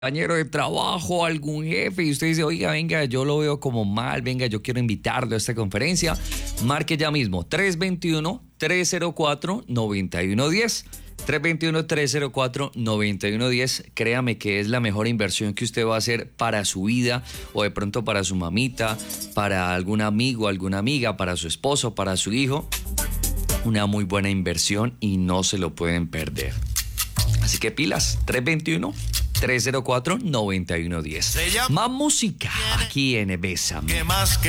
compañero de trabajo, algún jefe, y usted dice, oiga, venga, yo lo veo como mal, venga, yo quiero invitarlo a esta conferencia, marque ya mismo 321-304-9110. 321-304-9110. Créame que es la mejor inversión que usted va a hacer para su vida, o de pronto para su mamita, para algún amigo, alguna amiga, para su esposo, para su hijo. Una muy buena inversión y no se lo pueden perder. Así que pilas, 321-304-9110. Más música aquí en Bésame. Que más que